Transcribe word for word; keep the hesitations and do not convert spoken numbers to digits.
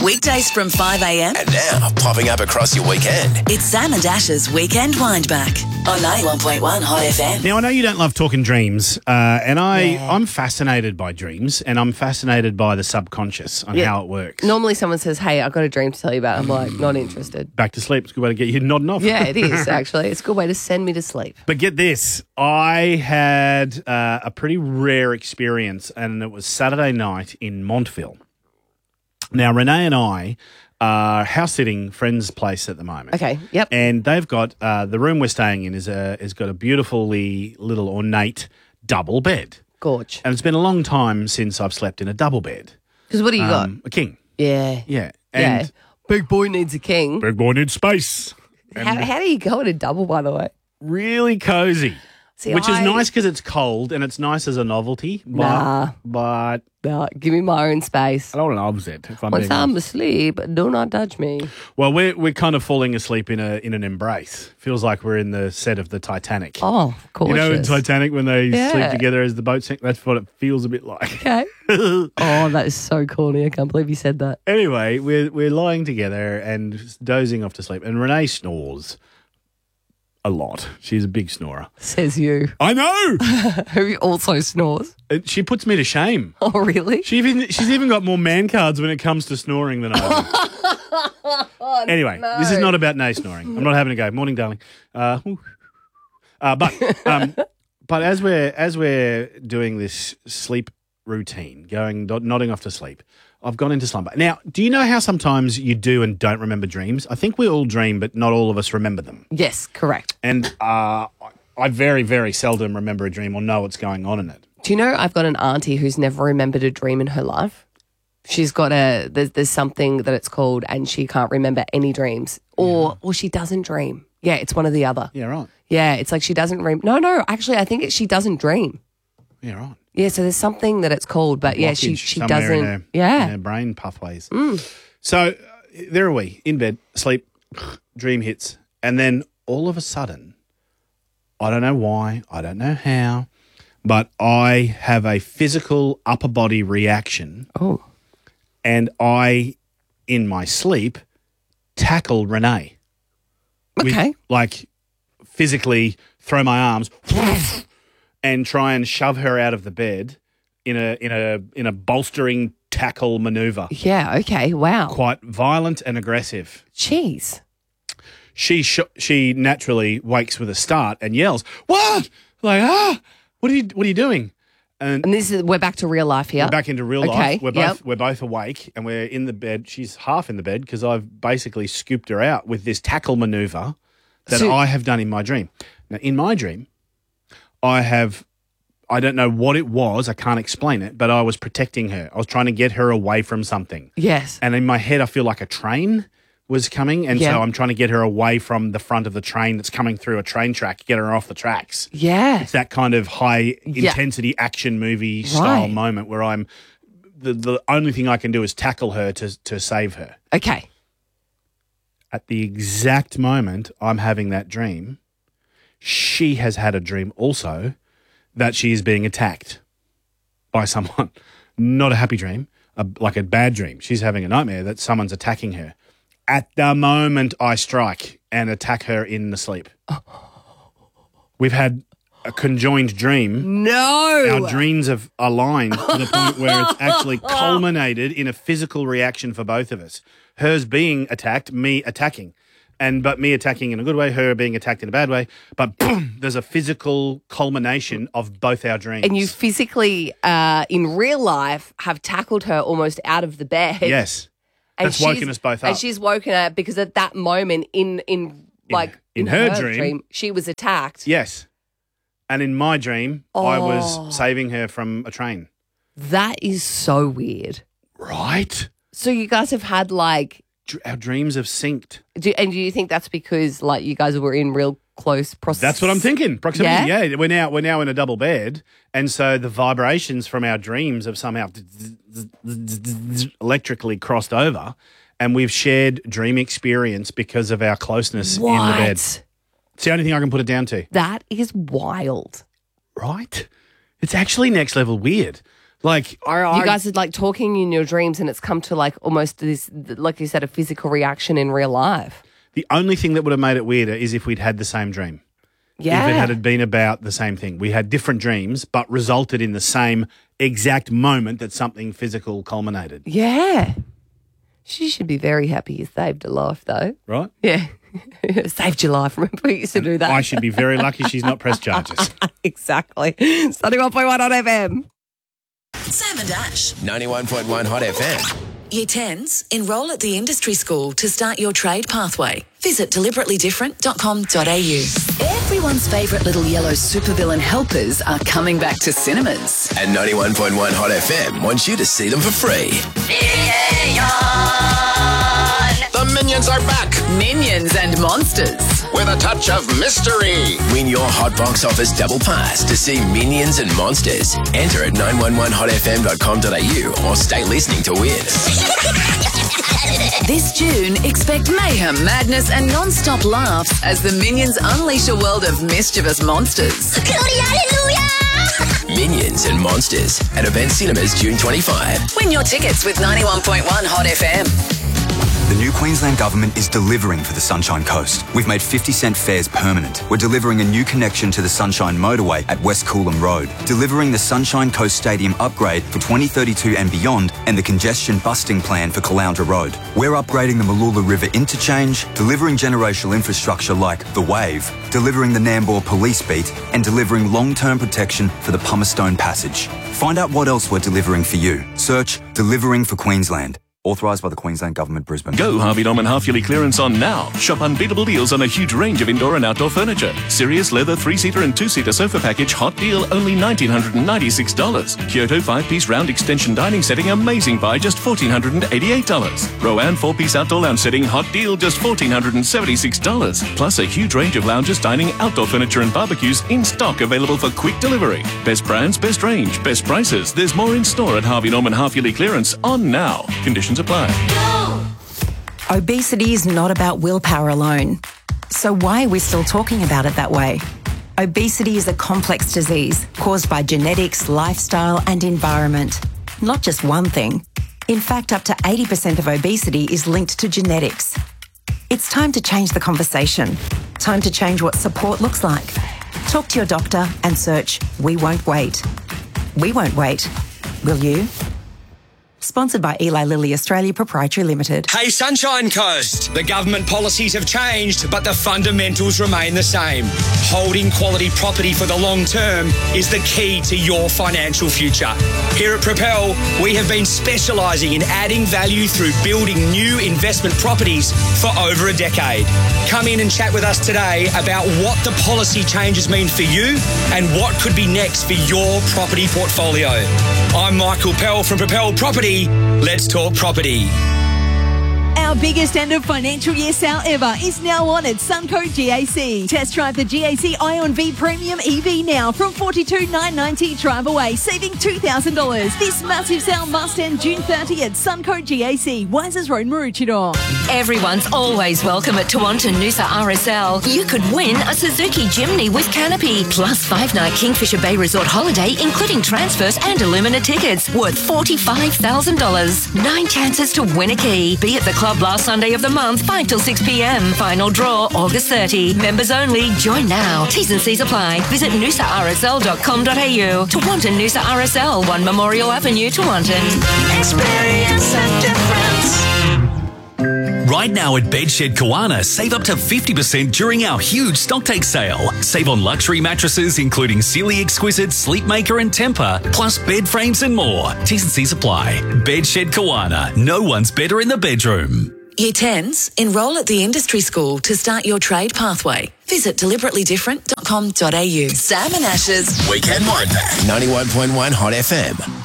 Weekdays from five a.m. And now, popping up across your weekend. It's Sam and Ash's Weekend Windback on ninety-one point one Hot F M. Now, I know you don't love talking dreams, uh, and I, Yeah. I'm fascinated by dreams, and I'm fascinated by the subconscious on Yeah. how it works. Normally someone says, hey, I've got a dream to tell you about. I'm like, not interested. Back to sleep. It's a good way to get you nodding off. Yeah, it is, actually. It's a good way to send me to sleep. But get this, I had uh, a pretty rare experience, and it was Saturday night in Montville. Now, Renee and I are house sitting friends' place at the moment. Okay, yep. And they've got uh, the room we're staying in is a has got a beautifully little ornate double bed, Gorge. and it's been a long time since I've slept in a double bed. Because what do you Um, a king, got? Yeah. yeah, Yeah. and Big boy needs a king. big boy needs space. How, how do you go in a double, by the way? Really cozy. See, Which is I- nice because it's cold and it's nice as a novelty. But, Nah. but No, give me my own space. I don't love it. If I'm Once being I'm honest. asleep, do not touch me. Well, we're we're kind of falling asleep in a in an embrace. Feels like we're in the set of the Titanic. Oh, gorgeous. You know, in Titanic when they Yeah. sleep together as the boat sinks. That's what it feels a bit like. Okay. Oh, that is so corny. I can't believe you said that. Anyway, we're we're lying together and dozing off to sleep, and Renee snores a lot. She's a big snorer. Says you. I know. Who also snores. It- she puts me to shame. Oh, really? She even she's even got more man cards when it comes to snoring than I do. Anyway, this is not about no snoring. I'm not having a go. Morning, darling. Uh, whew. uh, but um, but as we're as we're doing this sleep routine, going nodding off to sleep, I've gone into slumber. Now, do you know how sometimes you do and don't remember dreams? I think we all dream, but not all of us remember them. Yes, correct. And uh, I very, very seldom remember a dream or know what's going on in it. Do you know I've got an auntie who's never remembered a dream in her life? She's got a, there's, there's something that it's called and she can't remember any dreams or, or she doesn't dream. Yeah, it's one or the other. Yeah, right. Yeah, it's like she doesn't dream. No, no, actually, I think it, she doesn't dream. Yeah, right. Yeah, so there's something that it's called, but yeah, she Blockage she somewhere doesn't. in her, yeah, in her brain pathways. So uh, there are we in bed, sleep, dream hits, and then all of a sudden, I don't know why, I don't know how, but I have a physical upper body reaction, Oh, and I, in my sleep, tackle Renee. With, okay. like physically throw my arms and try and shove her out of the bed in a in a in a bolstering tackle maneuver. Yeah, okay. Wow. Quite violent and aggressive. Jeez. She sh- she naturally wakes with a start and yells, "What?" Like, ah, what are you what are you doing? And And this is we're back to real life here. we're back into real Okay, life. We're both yep. we're both awake and we're in the bed. She's half in the bed because I've basically scooped her out with this tackle maneuver that So- I have done in my dream. Now, in my dream, I have, I don't know what it was. I can't explain it, but I was protecting her. I was trying to get her away from something. Yes. And in my head, I feel like a train was coming. And Yeah. so I'm trying to get her away from the front of the train that's coming through a train track, get her off the tracks. Yeah. It's that kind of high Yeah. intensity action movie style Right. moment where I'm, the, the only thing I can do is tackle her to, to save her. Okay. At the exact moment I'm having that dream, she has had a dream also that she is being attacked by someone. Not a happy dream, a, like a bad dream. She's having a nightmare that someone's attacking her. At the moment I strike and attack her in the sleep. We've had a conjoined dream. No. Our dreams have aligned to the point where it's actually culminated in a physical reaction for both of us. Hers being attacked, me attacking. And but me attacking in a good way, her being attacked in a bad way. But boom, there's a physical culmination of both our dreams. And you physically, uh, in real life, have tackled her almost out of the bed. Yes. And That's woken she's- us both up. And she's woken her because at that moment, in in like in her dream- she was attacked. Yes. And in my dream, I Oh. was saving her from a train. That is so weird. Right? So you guys have had like, Dr- Our dreams have synced. do, and do you think that's because like you guys were in real close process? That's what I'm thinking. Proximity. Yeah? Yeah, we're now we're now in a double bed, and so the vibrations from our dreams have somehow electrically crossed over, and we've shared dream experience because of our closeness What? in the bed. It's the only thing I can put it down to. That is wild. Right? It's actually next level weird. Like, I, I, You guys are like talking in your dreams and it's come to like almost this, like you said, a physical reaction in real life. the only thing that would have made it weirder is if we'd had the same dream. Yeah. If it had been about the same thing. We had different dreams, but resulted in the same exact moment that something physical culminated. Yeah. She should be very happy you saved her life, though. Right? Yeah. Saved your life. Remember we used to do that? I should be very lucky she's not pressed charges. Exactly. ninety-one point one on F M. Sam and Ash. ninety-one point one Hot F M. Year tens, enrol at the industry school to start your trade pathway. Visit deliberately different dot com dot a u. Everyone's favourite little yellow supervillain helpers are coming back to cinemas. And ninety-one point one Hot F M wants you to see them for free. The Minions are back Minions and Monsters. with a touch of mystery. Win your Hot Box Office double pass to see Minions and Monsters. Enter at nine one one hot f m dot com dot a u or stay listening to win. This June, expect mayhem, madness and non-stop laughs as the Minions unleash a world of mischievous monsters. Minions and Monsters at Event Cinemas June twenty-fifth. Win your tickets with ninety-one point one Hot F M. The new Queensland Government is delivering for the Sunshine Coast. We've made fifty cent fares permanent. We're delivering a new connection to the Sunshine Motorway at West Coolum Road, delivering the Sunshine Coast Stadium upgrade for twenty thirty-two and beyond, and the congestion busting plan for Caloundra Road. We're upgrading the Malula River interchange, delivering generational infrastructure like the Wave, delivering the Nambour Police Beat, and delivering long-term protection for the Pumice-Stone Passage. Find out what else we're delivering for you. Search Delivering for Queensland. Authorised by the Queensland Government, Brisbane. Go Harvey Norman half-yearly clearance on now. Shop unbeatable deals on a huge range of indoor and outdoor furniture. Sirius leather three-seater and two-seater sofa package, hot deal, only one thousand nine hundred ninety-six dollars. Kyoto five-piece round extension dining setting, amazing buy, just one thousand four hundred eighty-eight dollars. Rowan four-piece outdoor lounge setting, hot deal, just one thousand four hundred seventy-six dollars. Plus a huge range of lounges, dining, outdoor furniture and barbecues in stock, available for quick delivery. Best brands, best range, best prices. There's more in store at Harvey Norman half-yearly clearance on now. Conditions apply. Obesity is not about willpower alone. So why are we still talking about it that way? Obesity is a complex disease caused by genetics, lifestyle and environment. Not just one thing. In fact, up to eighty percent of obesity is linked to genetics. It's time to change the conversation. Time to change what support looks like. Talk to your doctor and search We Won't Wait. We won't wait. Will you? Sponsored by Eli Lilly Australia Proprietary Limited. Hey Sunshine Coast! The government policies have changed, but the fundamentals remain the same. Holding quality property for the long term is the key to your financial future. Here at Propel, we have been specialising in adding value through building new investment properties for over a decade. Come in and chat with us today about what the policy changes mean for you and what could be next for your property portfolio. I'm Michael Pell from Propel Property. Let's talk property. Our biggest end of financial year sale ever is now on at Sunco G A C. Test drive the G A C Ion V Premium E V now from forty-two thousand nine hundred ninety dollars drive away, saving two thousand dollars. This massive sale must end June thirtieth at Sunco G A C, Wisers Road, Maroochydore. Everyone's always welcome at Toronto Noosa R S L. You could win a Suzuki Jimny with canopy, plus five-night Kingfisher Bay Resort holiday, including transfers and Illumina tickets, worth forty-five thousand dollars. Nine chances to win a key. Be at the club last Sunday of the month, five till six p.m. Final draw August thirtieth. Members only. Join now. T's and C's apply. Visit noosa r s l dot com dot a u. Toronto Noosa R S L, one Memorial Avenue, Toronto. Experience the difference. Right now at Bedshed Kawana, save up to fifty percent during our huge stocktake sale. Save on luxury mattresses including Sealy Exquisite, Sleepmaker and Temper, plus bed frames and more. T's and C's apply. Bedshed Kawana. No one's better in the bedroom. Year tens, enrol at the industry school to start your trade pathway. Visit deliberately different dot com dot a u. Sam and Ash's Weekend Wind Back. ninety-one point one Hot F M.